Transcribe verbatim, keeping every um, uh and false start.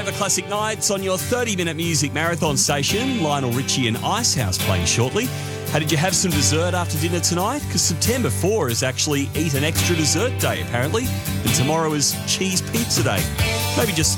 Forever Classic Nights on your thirty-minute music marathon station. Lionel Richie and Icehouse playing shortly. How did you have some dessert after dinner tonight? Because September fourth is actually Eat an Extra Dessert Day, apparently. And tomorrow is Cheese Pizza Day. Maybe just